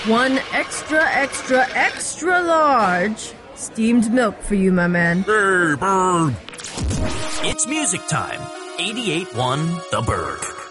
One extra large steamed milk for you, my man. Hey, Bird! It's music time. 88.1 The Bird.